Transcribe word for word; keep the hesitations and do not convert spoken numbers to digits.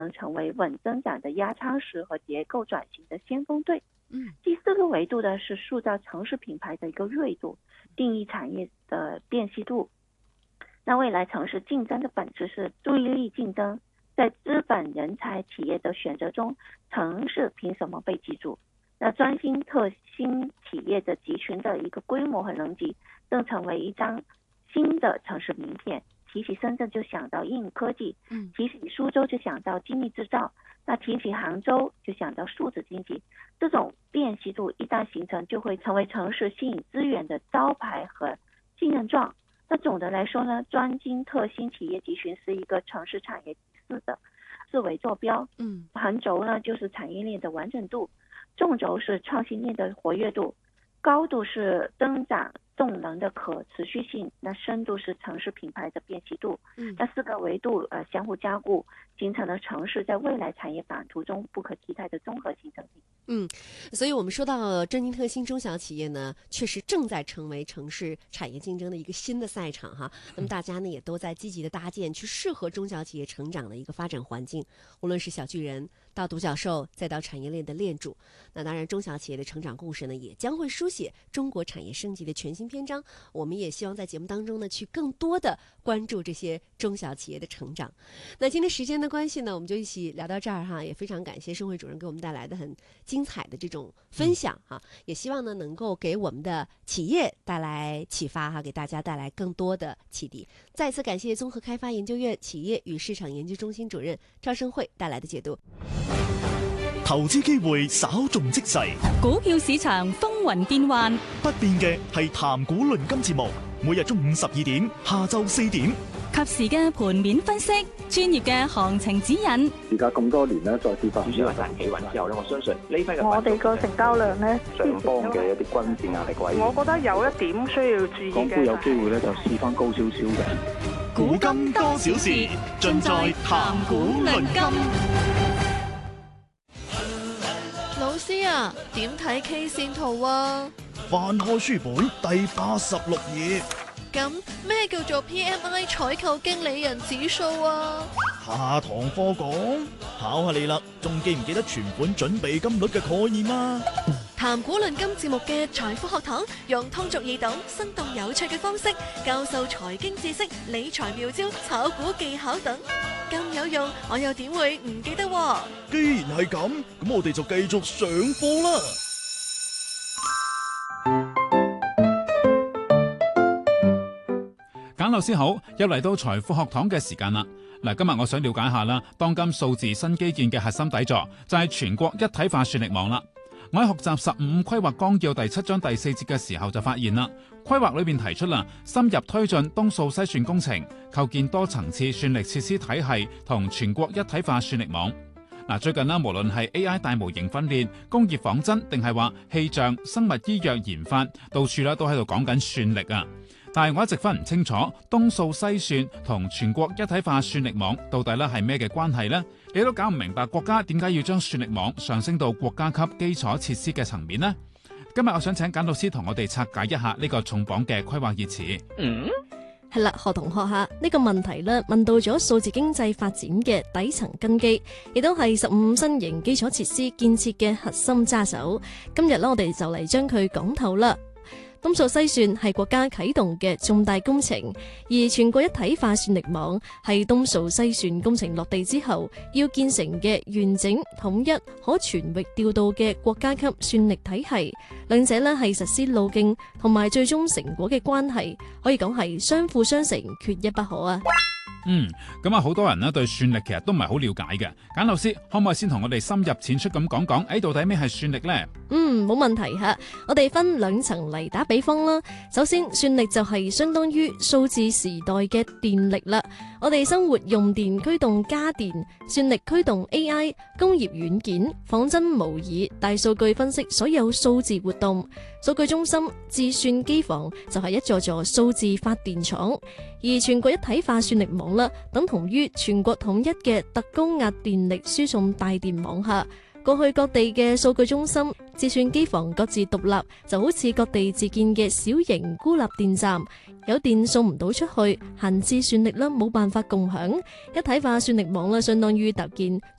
能成为稳增长的压舱石和结构转型的先锋队。 嗯， 第四个维度呢是塑造城市品牌的一个锐度，定义产业的辨析度。那未来城市竞争的本质是注意力竞争，在资本、人才、企业的选择中，城市凭什么被记住？那专心特新企业的集群的一个规模和能级，正成为一张新的城市名片。提起深圳就想到硬科技， 嗯， 提起苏州就想到精密制造，那提起杭州就想到数字经济。这种辨析度一旦形成，就会成为城市吸引资源的招牌和信任状。那总的来说呢，专精特新企业集群是一个城市产业四的四维坐标。 嗯， 横轴呢就是产业链的完整度，纵轴是创新链的活跃度，高度是增长动能的可持续性，那深度是城市品牌的辨析度。 嗯， 那四个维度呃相互加固，形成了城市在未来产业版图中不可替代的综合竞争力。 嗯，所以我们说到专精特新中小企业呢，确实正在成为城市产业竞争的一个新的赛场哈。那么大家呢也都在积极的搭建去适合中小企业成长的一个发展环境，无论是小巨人到独角兽，再到产业链的链主。那当然，中小企业的成长故事呢，也将会书写中国产业升级的全新篇章。我们也希望在节目当中呢，去更多的关注这些中小企业的成长。那今天时间的关系呢，我们就一起聊到这儿哈，也非常感谢盛慧主任给我们带来的很精彩的这种分享哈，也希望呢能够给我们的企业带来启发哈，给大家带来更多的启迪。再次感谢综合开发研究院企业与市場研究中心主任趙盛慧帶來的解讀。 投資機會稍縱即逝， 股票市場風雲變幻， 不變嘅係談股論金節目，每日中午十二點，下晝四點， 及時嘅盤面分析，專業嘅行情指引。 而家咁多年咧，再次發主要係大企穩之後咧，我相信呢批嘅我哋個成交量咧， 上方嘅一啲均線壓力位， 我覺得有一點需要注意嘅。 港股有機會咧就試翻高少少嘅。 古今多少事，盡在談股論金。 老師啊，點睇 K 線圖啊？ 翻開書本第八十六頁。 咁咩叫做 P M I 採購經理人指數啊？ 下堂課講，考下你啦，仲記唔記得存款準備金率嘅概念啊？ 談股論金節目嘅財富學堂，用通俗易懂、生動有趣嘅方式教授財經知識、理財妙招、炒股技巧等，咁有用，我又點會唔記得喎？ 既然係咁，咁我哋就繼續上課啦。 簡老師好，又嚟到財富學堂嘅時間啦。嗱，今日我想了解下啦，當今數字新基建嘅核心底座就係全國一體化算力網啦。我喺學習十五規劃綱要第七章第四節嘅時候就發現啦，規劃裏邊提出啦，深入推進東數西算工程，構建多層次算力設施體系同全國一體化算力網。嗱，最近啦，無論係 A I 大模型訓練、工業仿真，定係話氣象、生物醫藥研發，到處啦都喺度講緊算力啊。但係我一直分唔清楚東數西算同全國一體化算力網到底咧係咩嘅關係呢？你都搞唔明白國家點解要將算力網上升到國家級基礎設施嘅層面呢？今日我想請簡老師同我哋拆解一下呢個重磅嘅規劃熱詞。 嗯，係啦，何同學下呢個問題咧，問到咗數字經濟發展嘅底層根基，亦都係十五新型基礎設施建設嘅核心揸手。今日咧，我哋就嚟將佢講透啦。東數西算係國家啟動嘅重大工程，而全國一體化算力網係東數西算工程落地之後要建成嘅完整、統一、可全域調度嘅國家級算力體系。兩者呢係實施路徑同埋最終成果嘅關係，可以講係相輔相成，缺一不可啊！ 嗯，咁啊，好多人呢對算力其實都唔係好了解嘅。簡老師可唔可以先同我哋深入淺出咁講講，誒，到底咩係算力呢？ 嗯，冇問題吓，我哋分兩層嚟打比方啦。首先，算力就係相當於數字時代嘅電力啦。我哋生活用電驅動家電，算力驅動 A I、工業軟件、仿真模擬、大數據分析所有數字活動。數據中心、智算機房就係一座座數字發電廠，而全國一體化算力網啦，等同於全國統一嘅特高壓電力輸送帶電網下。 過去各地嘅數據中心、計算機房各自獨立，就好似各地自建嘅小型孤立電站，有電送唔到出去，閒置算力啦冇辦法共享。一體化算力網啦，相當於搭建